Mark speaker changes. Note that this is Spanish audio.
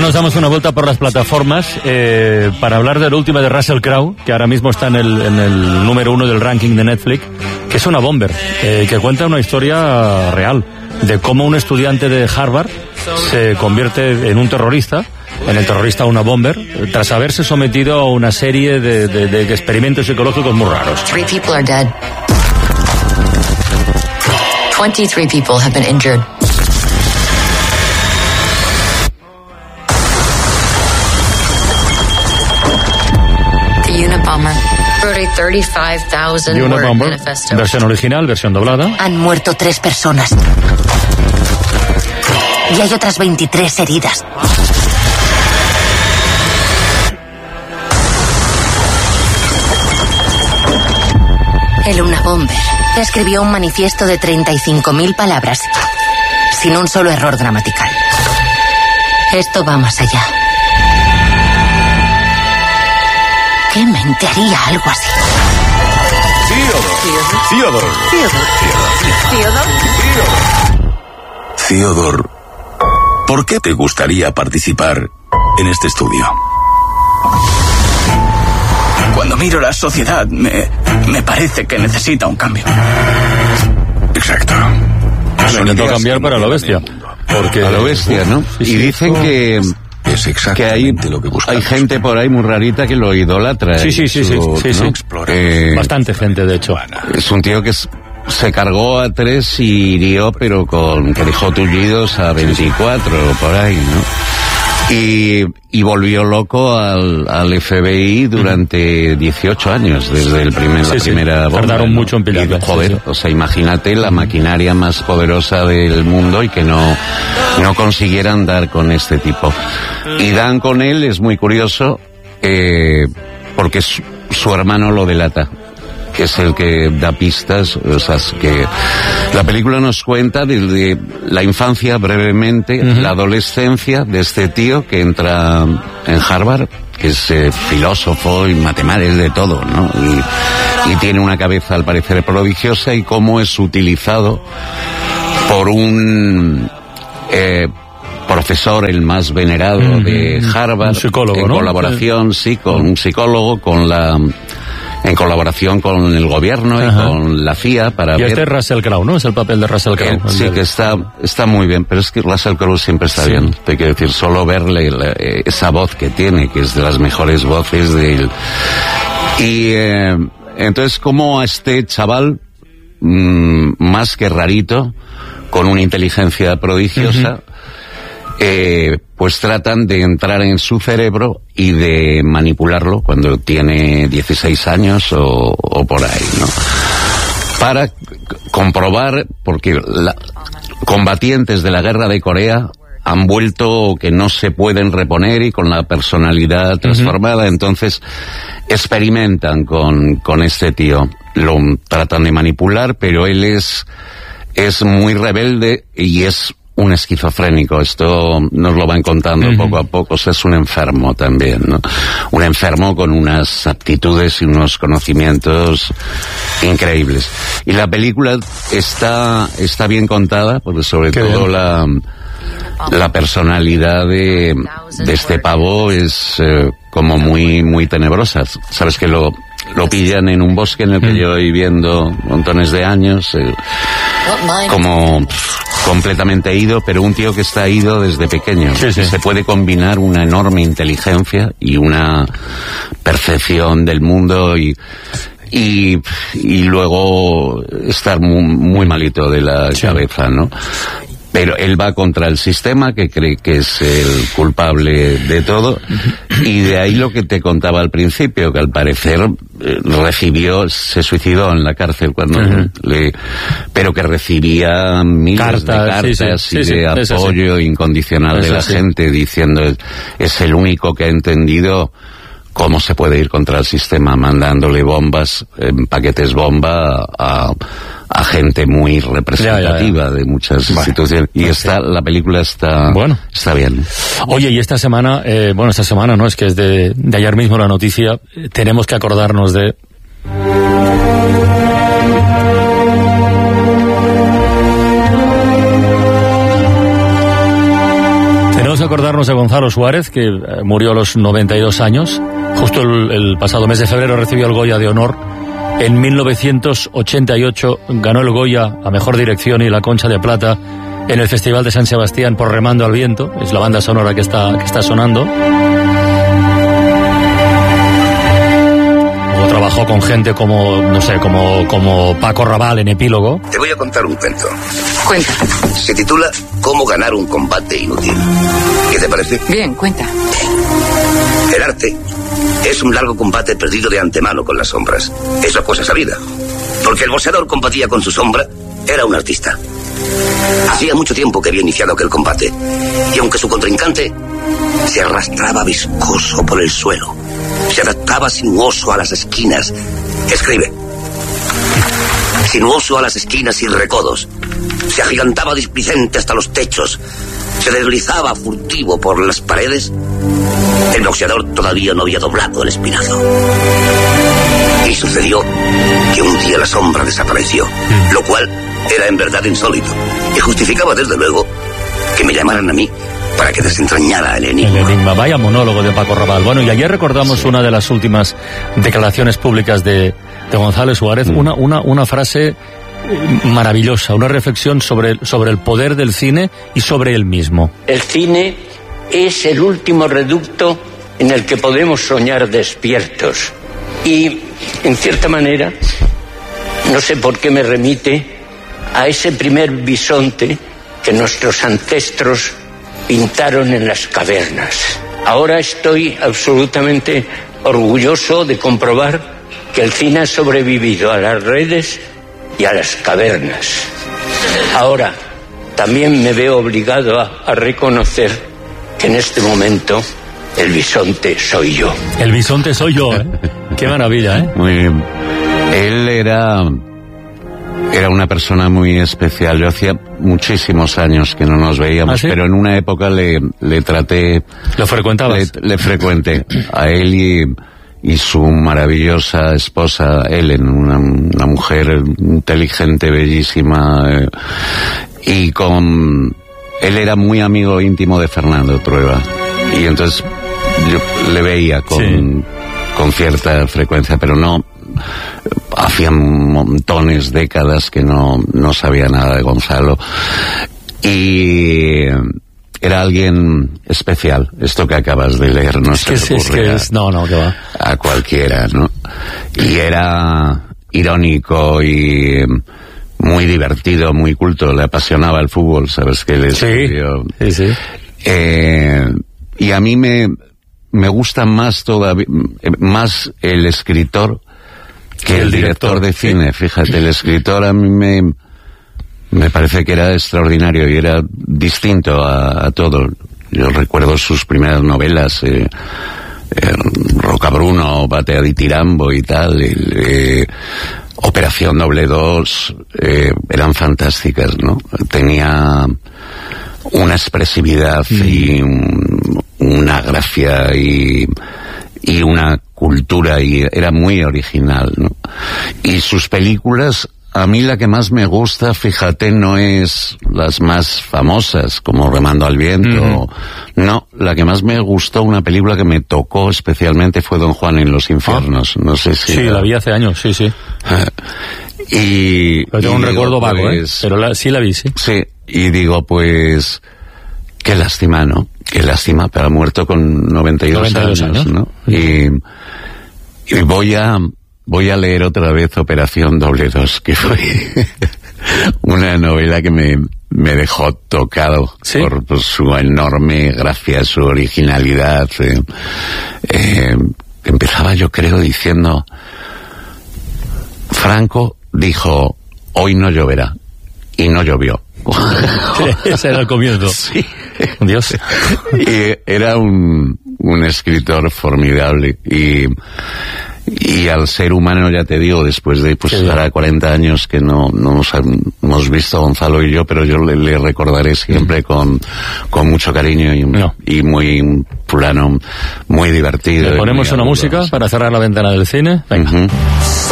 Speaker 1: nos damos una vuelta por las plataformas para hablar de la última de Russell Crowe, que ahora mismo está en el número 1 del ranking de Netflix, que es una bomber, que cuenta una historia real de cómo un estudiante de Harvard se convierte en un terrorista, en el terrorista una bomber, tras haberse sometido a una serie de experimentos psicológicos muy raros.
Speaker 2: 3 people are dead. 23 people have been injured. The Unabomber wrote a 35,000 word
Speaker 1: Unabomber,
Speaker 2: manifesto.
Speaker 1: versión original, versión doblada.
Speaker 3: Han muerto 3 personas. Y hay otras 23 heridas. El Unabomber escribió un manifiesto de 35.000 palabras, sin un solo error gramatical. Esto va más allá. ¿Qué mente haría algo así?
Speaker 4: Theodore, ¿por qué te gustaría participar en este estudio?
Speaker 5: Cuando miro la sociedad, me parece que necesita un cambio.
Speaker 4: Exacto.
Speaker 1: Lo intentó cambiar para la bestia. Porque
Speaker 6: a lo bestia, ¿no?
Speaker 1: Sí,
Speaker 6: y dicen que
Speaker 4: es exactamente lo que buscamos.
Speaker 6: hay gente por ahí muy rarita que lo idolatra.
Speaker 1: Sí.
Speaker 6: ¿no?
Speaker 1: Bastante gente, de hecho.
Speaker 6: Es un tío que se cargó a 3 y hirió, pero que dejó tullidos a 24 por ahí, ¿no? Y volvió loco al FBI durante 18 años, desde la primera bomba.
Speaker 1: Tardaron mucho en pillarlo.
Speaker 6: Joder, o sea, imagínate la maquinaria más poderosa del mundo y que no consiguieran dar con este tipo. Y dan con él, es muy curioso, porque su hermano lo delata, que es el que da pistas. O sea, es que la película nos cuenta desde la infancia brevemente, la adolescencia de este tío que entra en Harvard, que es filósofo y matemático, de todo, ¿no? Y tiene una cabeza al parecer prodigiosa, y cómo es utilizado por un profesor, el más venerado de Harvard,
Speaker 1: un psicólogo,
Speaker 6: en
Speaker 1: ¿no?
Speaker 6: colaboración, con un psicólogo, en colaboración con el gobierno y con la CIA para ver...
Speaker 1: Y este es Russell Crowe, ¿no? Es el papel de Russell Crowe.
Speaker 6: Sí, que está muy bien, pero es que Russell Crowe siempre está bien. Te quiero decir, solo verle esa voz que tiene, que es de las mejores voces de él. Y entonces, como a este chaval, más que rarito, con una inteligencia prodigiosa, pues tratan de entrar en su cerebro y de manipularlo cuando tiene 16 años o por ahí, ¿no? Para comprobar, porque combatientes de la guerra de Corea han vuelto que no se pueden reponer y con la personalidad transformada, entonces experimentan con este tío. Lo tratan de manipular, pero él es muy rebelde y es un esquizofrénico. Esto nos lo van contando poco a poco. O sea, es un enfermo también, ¿no? Un enfermo con unas aptitudes y unos conocimientos increíbles. Y la película está bien contada, porque sobre todo la personalidad de este pavo es como muy tenebrosa. Sabes que lo pillan en un bosque en el que llevo viviendo montones de años, como completamente ido, pero un tío que está ido desde pequeño. Se puede combinar una enorme inteligencia y una percepción del mundo y luego estar muy malito de la cabeza, ¿no? Pero él va contra el sistema, que cree que es el culpable de todo, y de ahí lo que te contaba al principio, que al parecer se suicidó en la cárcel cuando pero que recibía miles de cartas y de apoyo incondicional de la gente, diciendo es el único que ha entendido cómo se puede ir contra el sistema, mandándole bombas, paquetes bomba a gente muy representativa de muchas instituciones. Y la película está bien.
Speaker 1: Oye, y esta semana no, es que es de ayer mismo la noticia, tenemos que acordarnos de... Vamos a acordarnos de Gonzalo Suárez, que murió a los 92 años. Justo el pasado mes de febrero recibió el Goya de Honor. En 1988 ganó el Goya a Mejor Dirección y la Concha de Plata en el Festival de San Sebastián por Remando al Viento. Es la banda sonora que está sonando. Luego trabajó con gente como, no sé, como Paco Rabanne en Epílogo.
Speaker 7: Te voy a contar un cuento.
Speaker 2: Cuenta.
Speaker 7: Se titula Cómo ganar un combate inútil. ¿Qué te parece?
Speaker 2: Bien, cuenta.
Speaker 7: El arte es un largo combate perdido de antemano con las sombras. Es la cosa sabida. Porque el boxeador combatía con su sombra, era un artista. Hacía mucho tiempo que había iniciado aquel combate. Y aunque su contrincante se arrastraba viscoso por el suelo, se adaptaba sinuoso a las esquinas. Escribe. Sinuoso a las esquinas y recodos. Se agigantaba displicente hasta los techos. Se deslizaba furtivo por las paredes. El boxeador todavía no había doblado el espinazo. Y sucedió que un día la sombra desapareció, lo cual era en verdad insólito. Y justificaba desde luego que me llamaran a mí para que desentrañara el enigma.
Speaker 1: El enigma, vaya monólogo de Paco Rabanne. Bueno, y ayer recordamos una de las últimas declaraciones públicas de Gonzalo Suárez, una frase maravillosa, una reflexión sobre el poder del cine y sobre él mismo.
Speaker 8: El cine es el último reducto en el que podemos soñar despiertos. Y, en cierta manera, no sé por qué me remite a ese primer bisonte que nuestros ancestros pintaron en las cavernas. Ahora estoy absolutamente orgulloso de comprobar que el cine ha sobrevivido a las redes y a las cavernas. Ahora, también me veo obligado a reconocer que en este momento el bisonte soy yo.
Speaker 1: El bisonte soy yo, ¿eh? Qué maravilla, ¿eh?
Speaker 6: Muy bien. Él era una persona muy especial. Yo hacía muchísimos años que no nos veíamos,
Speaker 1: ¿Ah, sí?
Speaker 6: Pero en una época le traté...
Speaker 1: ¿Lo frecuentabas?
Speaker 6: Le frecuenté a él y su maravillosa esposa, Ellen, una mujer inteligente, bellísima, y él era muy amigo íntimo de Fernando Trueba, y entonces yo le veía con cierta frecuencia, pero no, hacía montones, décadas que no sabía nada de Gonzalo, y era alguien especial. Esto que acabas de leer no se le ocurre
Speaker 1: que va
Speaker 6: a cualquiera, ¿no? Y era irónico y muy divertido, muy culto. Le apasionaba el fútbol, sabes que él estudió.
Speaker 1: Sí.
Speaker 6: Y a mí me gusta más todavía más el escritor que el director de cine. Fíjate, el escritor a mí me parece que era extraordinario y era distinto a todo. Yo recuerdo sus primeras novelas, Rocabruno, Batea di Tirambo y tal, Operación Doble 2, eran fantásticas, ¿no? Tenía una expresividad y una gracia y una cultura, y era muy original, ¿no? Y sus películas, a mí la que más me gusta, fíjate, no es las más famosas, como Remando al Viento. No, la que más me gustó, una película que me tocó especialmente, fue Don Juan en los infiernos. No sé si...
Speaker 1: Sí, la vi hace años, sí. Pero tengo un recuerdo vago,
Speaker 6: pues,
Speaker 1: pero sí la vi, sí.
Speaker 6: Sí, y digo, pues, qué lástima, ¿no? Qué lástima, pero ha muerto con 92 años, ¿no? Y voy a leer otra vez Operación Doble 2, que fue una novela que me dejó tocado, ¿sí? por su enorme gracia, su originalidad. Empezaba, yo creo, diciendo: Franco dijo, hoy no lloverá, y no llovió.
Speaker 1: Ese era el comienzo.
Speaker 6: Sí.
Speaker 1: Dios.
Speaker 6: Y era un escritor formidable, y al ser humano, ya te digo, después de hará 40 años que no nos hemos visto, Gonzalo y yo, pero yo le recordaré siempre con mucho cariño y muy un fulano muy divertido.
Speaker 1: ¿Le ponemos una música para cerrar la ventana del cine? Venga.